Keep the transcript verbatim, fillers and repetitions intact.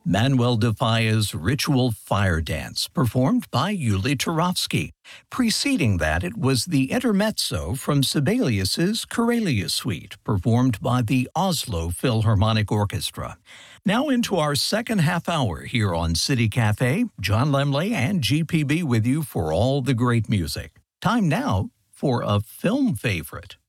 Manuel de Falla's Ritual Fire Dance, performed by Yuli Turovsky. Preceding that, it was the Intermezzo from Sibelius's Karelia Suite, performed by the Oslo Philharmonic Orchestra. Now into our second half hour here on City Cafe. John Lemley and G P B with you for all the great music. Time now for a film favorite.